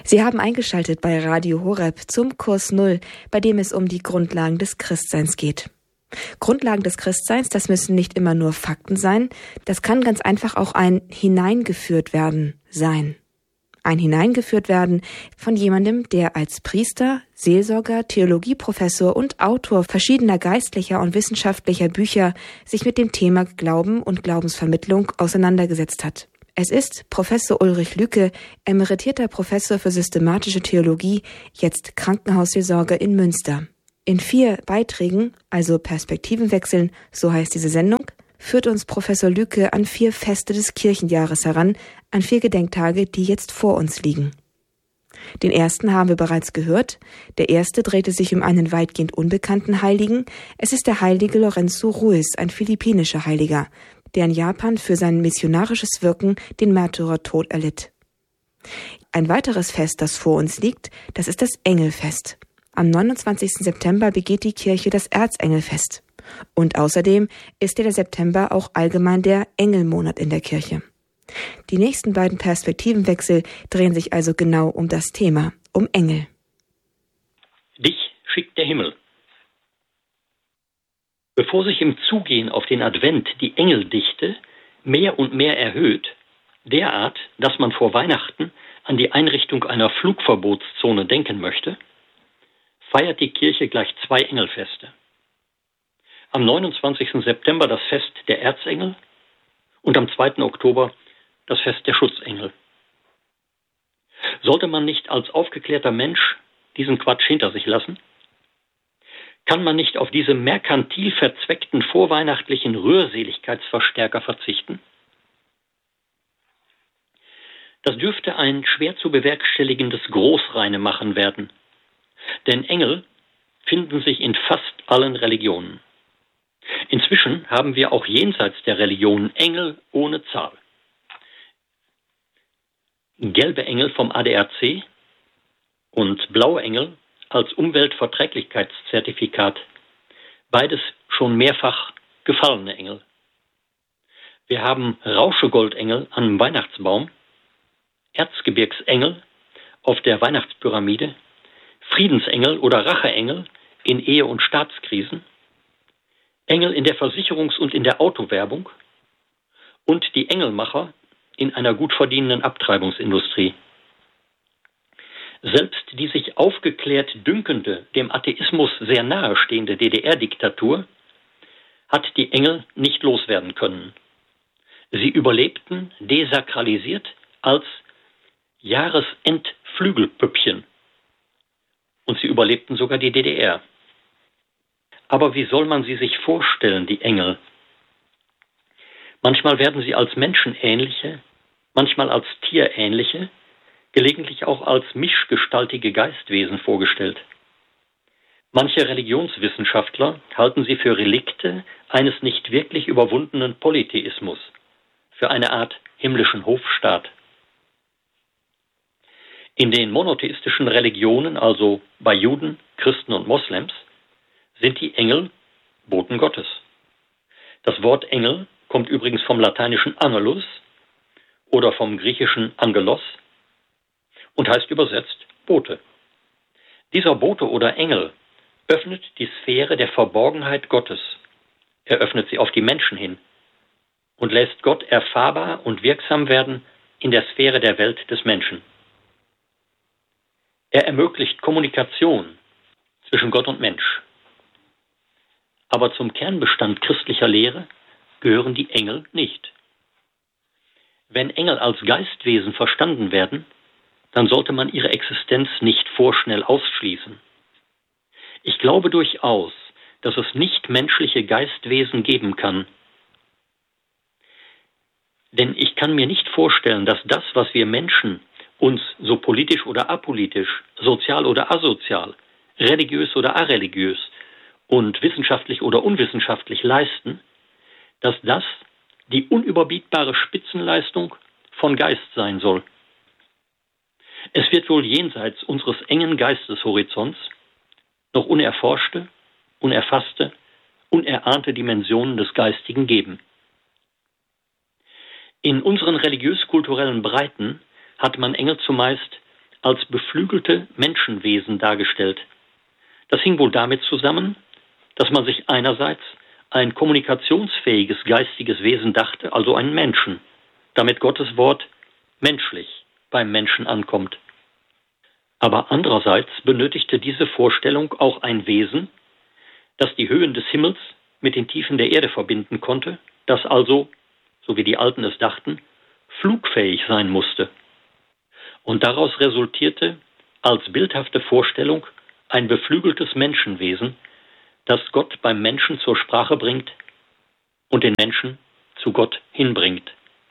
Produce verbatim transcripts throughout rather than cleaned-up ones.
Sie haben eingeschaltet bei Radio Horeb zum Kurs Null, bei dem es um die Grundlagen des Christseins geht. Grundlagen des Christseins, das müssen nicht immer nur Fakten sein, das kann ganz einfach auch ein Hineingeführt werden sein. Ein Hineingeführt werden von jemandem, der als Priester, Seelsorger, Theologieprofessor und Autor verschiedener geistlicher und wissenschaftlicher Bücher sich mit dem Thema Glauben und Glaubensvermittlung auseinandergesetzt hat. Es ist Professor Ulrich Lüke, emeritierter Professor für systematische Theologie, jetzt Krankenhausseelsorge in Münster. In vier Beiträgen, also Perspektivenwechseln, so heißt diese Sendung, führt uns Professor Lüke an vier Feste des Kirchenjahres heran, an vier Gedenktage, die jetzt vor uns liegen. Den ersten haben wir bereits gehört. Der erste drehte sich um einen weitgehend unbekannten Heiligen. Es ist der heilige Lorenzo Ruiz, ein philippinischer Heiliger, der in Japan für sein missionarisches Wirken den Märtyrertod erlitt. Ein weiteres Fest, das vor uns liegt, das ist das Engelfest. Am neunundzwanzigsten September begeht die Kirche das Erzengelfest. Und außerdem ist der September auch allgemein der Engelmonat in der Kirche. Die nächsten beiden Perspektivenwechsel drehen sich also genau um das Thema, um Engel. Dich schickt der Himmel. Bevor sich im Zugehen auf den Advent die Engeldichte mehr und mehr erhöht, derart, dass man vor Weihnachten an die Einrichtung einer Flugverbotszone denken möchte, feiert die Kirche gleich zwei Engelfeste. Am neunundzwanzigsten September das Fest der Erzengel und am zweiten Oktober das Fest der Schutzengel. Sollte man nicht als aufgeklärter Mensch diesen Quatsch hinter sich lassen? Kann man nicht auf diese merkantil verzweckten vorweihnachtlichen Rührseligkeitsverstärker verzichten? Das dürfte ein schwer zu bewerkstelligendes Großreinemachen werden. Denn Engel finden sich in fast allen Religionen. Inzwischen haben wir auch jenseits der Religionen Engel ohne Zahl. Gelbe Engel vom A D A C und blaue Engel als Umweltverträglichkeitszertifikat. Beides schon mehrfach gefallene Engel. Wir haben Rauschegoldengel am Weihnachtsbaum, Erzgebirgsengel auf der Weihnachtspyramide, Friedensengel oder Racheengel in Ehe- und Staatskrisen, Engel in der Versicherungs- und in der Autowerbung und die Engelmacher in einer gut verdienenden Abtreibungsindustrie. Selbst die sich aufgeklärt dünkende, dem Atheismus sehr nahestehende D D R-Diktatur hat die Engel nicht loswerden können. Sie überlebten desakralisiert als Jahresendflügelpüppchen. Und sie überlebten sogar die D D R. Aber wie soll man sie sich vorstellen, die Engel? Manchmal werden sie als menschenähnliche, manchmal als tierähnliche, gelegentlich auch als mischgestaltige Geistwesen vorgestellt. Manche Religionswissenschaftler halten sie für Relikte eines nicht wirklich überwundenen Polytheismus, für eine Art himmlischen Hofstaat. In den monotheistischen Religionen, also bei Juden, Christen und Moslems, sind die Engel Boten Gottes. Das Wort Engel kommt übrigens vom lateinischen Angelus oder vom griechischen Angelos und heißt übersetzt Bote. Dieser Bote oder Engel öffnet die Sphäre der Verborgenheit Gottes. Er öffnet sie auf die Menschen hin und lässt Gott erfahrbar und wirksam werden in der Sphäre der Welt des Menschen. Er ermöglicht Kommunikation zwischen Gott und Mensch. Aber zum Kernbestand christlicher Lehre gehören die Engel nicht. Wenn Engel als Geistwesen verstanden werden, dann sollte man ihre Existenz nicht vorschnell ausschließen. Ich glaube durchaus, dass es nichtmenschliche Geistwesen geben kann. Denn ich kann mir nicht vorstellen, dass das, was wir Menschen uns so politisch oder apolitisch, sozial oder asozial, religiös oder areligiös und wissenschaftlich oder unwissenschaftlich leisten, dass das die unüberbietbare Spitzenleistung von Geist sein soll. Es wird wohl jenseits unseres engen Geisteshorizonts noch unerforschte, unerfasste, unerahnte Dimensionen des Geistigen geben. In unseren religiös-kulturellen Breiten hat man Engel zumeist als beflügelte Menschenwesen dargestellt. Das hing wohl damit zusammen, dass man sich einerseits ein kommunikationsfähiges geistiges Wesen dachte, also einen Menschen, damit Gottes Wort menschlich beim Menschen ankommt. Aber andererseits benötigte diese Vorstellung auch ein Wesen, das die Höhen des Himmels mit den Tiefen der Erde verbinden konnte, das also, so wie die Alten es dachten, flugfähig sein musste. Und daraus resultierte als bildhafte Vorstellung ein beflügeltes Menschenwesen, das Gott beim Menschen zur Sprache bringt und den Menschen zu Gott hinbringt.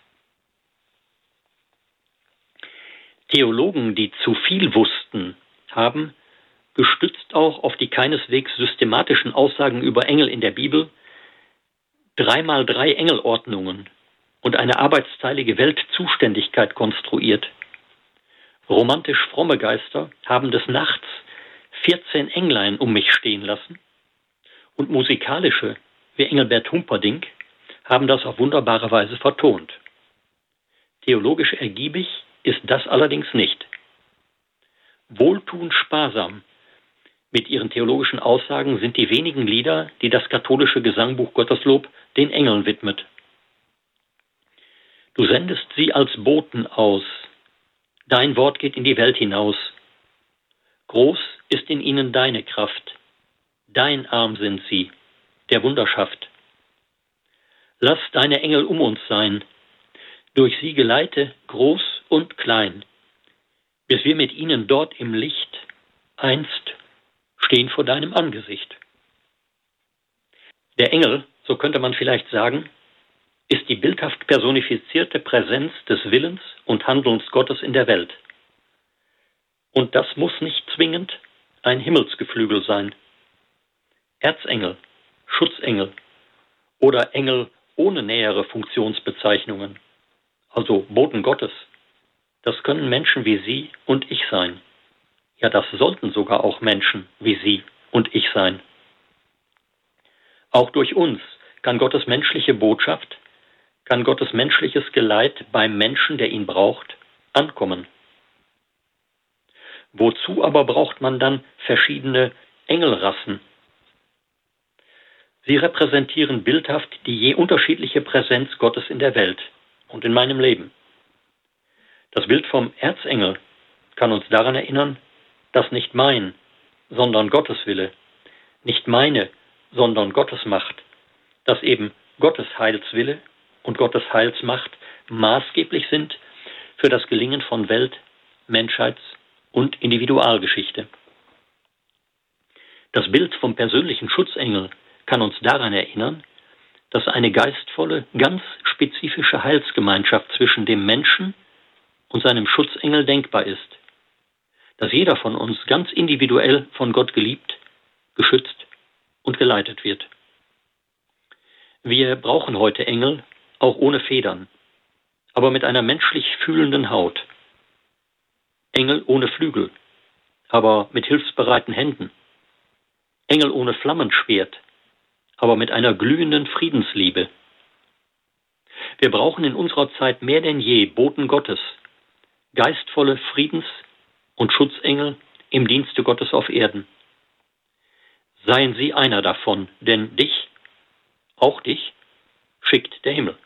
Theologen, die zu viel wussten, haben, gestützt auch auf die keineswegs systematischen Aussagen über Engel in der Bibel, dreimal drei Engelordnungen und eine arbeitsteilige Weltzuständigkeit konstruiert. Romantisch fromme Geister haben des Nachts vierzehn Englein um mich stehen lassen und musikalische, wie Engelbert Humperdinck, haben das auf wunderbare Weise vertont. Theologisch ergiebig ist das allerdings nicht. Wohltuend sparsam mit ihren theologischen Aussagen sind die wenigen Lieder, die das katholische Gesangbuch Gotteslob den Engeln widmet. Du sendest sie als Boten aus. Dein Wort geht in die Welt hinaus. Groß ist in ihnen deine Kraft. Dein Arm sind sie, der Wunder schafft. Lass deine Engel um uns sein. Durch sie geleite groß und klein, bis wir mit ihnen dort im Licht einst stehen vor deinem Angesicht. Der Engel, so könnte man vielleicht sagen, ist die bildhaft personifizierte Präsenz des Willens und Handelns Gottes in der Welt. Und das muss nicht zwingend ein Himmelsgeflügel sein. Erzengel, Schutzengel oder Engel ohne nähere Funktionsbezeichnungen, also Boten Gottes, das können Menschen wie Sie und ich sein. Ja, das sollten sogar auch Menschen wie Sie und ich sein. Auch durch uns kann Gottes menschliche Botschaft, kann Gottes menschliches Geleit beim Menschen, der ihn braucht, ankommen. Wozu aber braucht man dann verschiedene Engelrassen? Sie repräsentieren bildhaft die je unterschiedliche Präsenz Gottes in der Welt und in meinem Leben. Das Bild vom Erzengel kann uns daran erinnern, dass nicht mein, sondern Gottes Wille, nicht meine, sondern Gottes Macht, dass eben Gottes Heilswille und Gottes Heilsmacht maßgeblich sind für das Gelingen von Welt-, Menschheits- und Individualgeschichte. Das Bild vom persönlichen Schutzengel kann uns daran erinnern, dass eine geistvolle, ganz spezifische Heilsgemeinschaft zwischen dem Menschen und seinem Schutzengel denkbar ist, dass jeder von uns ganz individuell von Gott geliebt, geschützt und geleitet wird. Wir brauchen heute Engel, auch ohne Federn, aber mit einer menschlich fühlenden Haut. Engel ohne Flügel, aber mit hilfsbereiten Händen. Engel ohne Flammenschwert, aber mit einer glühenden Friedensliebe. Wir brauchen in unserer Zeit mehr denn je Boten Gottes, geistvolle Friedens- und Schutzengel im Dienste Gottes auf Erden. Seien Sie einer davon, denn dich, auch dich, schickt der Himmel.